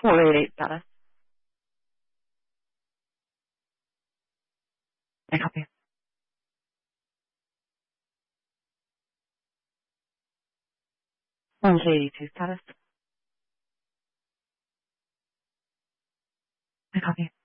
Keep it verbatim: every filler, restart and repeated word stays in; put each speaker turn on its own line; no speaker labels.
What really status? I copy. one eighty-two status. I copy.